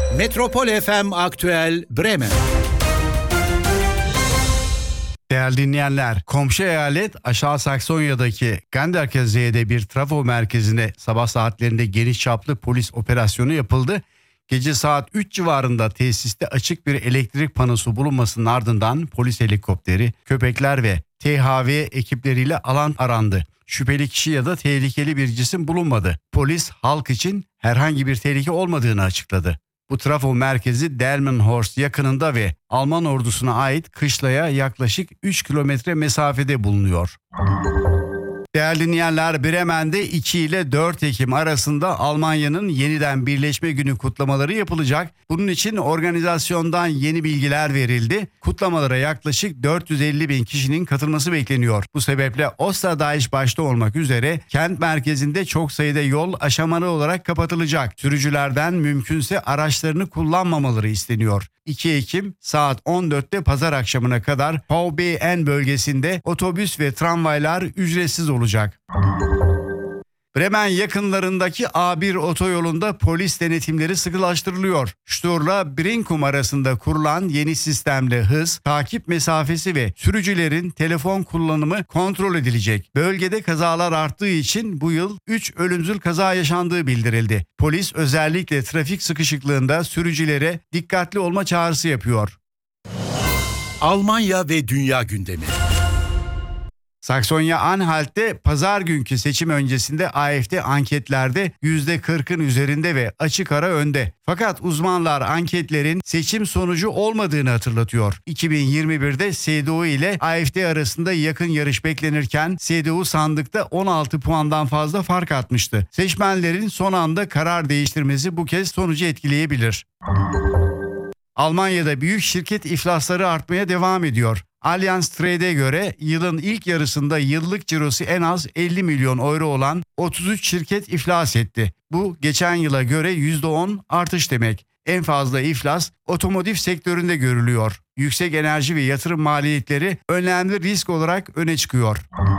Metropol FM Aktüel Bremen. Değerli dinleyenler, komşu eyalet Aşağı Saksonya'daki Ganderkesee'de bir trafo merkezine sabah saatlerinde geniş çaplı polis operasyonu yapıldı. Gece saat 3 civarında tesiste açık bir elektrik panosu bulunmasının ardından polis helikopteri, köpekler ve THV ekipleriyle alan arandı. Şüpheli kişi ya da tehlikeli bir cisim bulunmadı. Polis halk için herhangi bir tehlike olmadığını açıkladı. Bu trafo merkezi Delmenhorst yakınında ve Alman ordusuna ait kışlaya yaklaşık 3 kilometre mesafede bulunuyor. Değerli dinleyenler, Bremen'de 2 ile 4 Ekim arasında Almanya'nın yeniden birleşme günü kutlamaları yapılacak. Bunun için organizasyondan yeni bilgiler verildi. Kutlamalara yaklaşık 450 bin kişinin katılması bekleniyor. Bu sebeple Osterdeich başta olmak üzere kent merkezinde çok sayıda yol aşamalı olarak kapatılacak. Sürücülerden mümkünse araçlarını kullanmamaları isteniyor. 2 Ekim saat 14'te pazar akşamına kadar VBN bölgesinde otobüs ve tramvaylar ücretsiz olacak. Bremen yakınlarındaki A1 otoyolunda polis denetimleri sıkılaştırılıyor. Sturla Brinkum arasında kurulan yeni sistemle hız, takip mesafesi ve sürücülerin telefon kullanımı kontrol edilecek. Bölgede kazalar arttığı için bu yıl 3 ölümcül kaza yaşandığı bildirildi. Polis özellikle trafik sıkışıklığında sürücülere dikkatli olma çağrısı yapıyor. Almanya ve dünya gündemi. Saksonya-Anhalt'te pazar günkü seçim öncesinde AfD anketlerde %40'ın üzerinde ve açık ara önde. Fakat uzmanlar anketlerin seçim sonucu olmadığını hatırlatıyor. 2021'de CDU ile AfD arasında yakın yarış beklenirken CDU sandıkta 16 puandan fazla fark atmıştı. Seçmenlerin son anda karar değiştirmesi bu kez sonucu etkileyebilir. Almanya'da büyük şirket iflasları artmaya devam ediyor. Allianz Trade'e göre yılın ilk yarısında yıllık cirosu en az 50 milyon euro olan 33 şirket iflas etti. Bu geçen yıla göre %10 artış demek. En fazla iflas otomotiv sektöründe görülüyor. Yüksek enerji ve yatırım maliyetleri önemli risk olarak öne çıkıyor.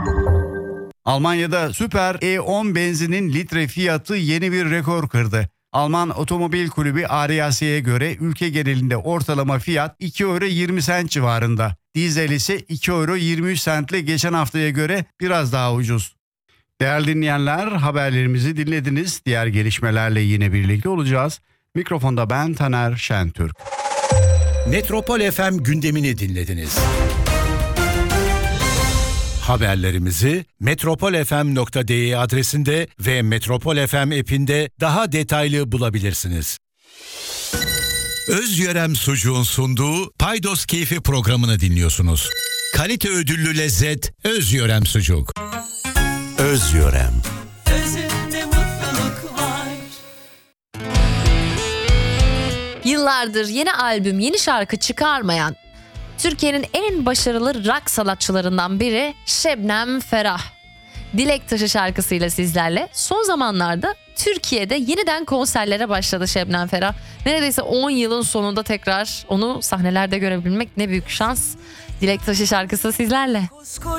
Almanya'da Süper E10 benzinin litre fiyatı yeni bir rekor kırdı. Alman Otomobil Kulübü ADAC'ye göre ülke genelinde ortalama fiyat 2 euro 20 sent civarında. Dizel ise 2 euro 23 sentle geçen haftaya göre biraz daha ucuz. Değerli dinleyenler, haberlerimizi dinlediniz. Diğer gelişmelerle yine birlikte olacağız. Mikrofonda ben Taner Şentürk. Metropol FM gündemini dinlediniz. Haberlerimizi metropolfm.de adresinde ve Metropol FM app'inde daha detaylı bulabilirsiniz. Özyörem Sucuğun sunduğu Paydos Keyfi programını dinliyorsunuz. Kalite ödüllü lezzet Özyörem Sucuk. Özyörem. Özünde mutluluk var. Yıllardır yeni albüm, yeni şarkı çıkarmayan Türkiye'nin en başarılı rock sanatçılarından biri Şebnem Ferah. Dilek Taşı şarkısıyla sizlerle. Son zamanlarda Türkiye'de yeniden konserlere başladı Şebnem Ferah. Neredeyse 10 yılın sonunda tekrar onu sahnelerde görebilmek ne büyük şans. Dilek Taşı şarkısı sizlerle.